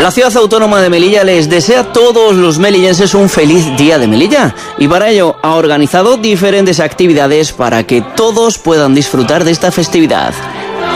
La ciudad autónoma de Melilla les desea a todos los melillenses un feliz día de Melilla y para ello ha organizado diferentes actividades para que todos puedan disfrutar de esta festividad.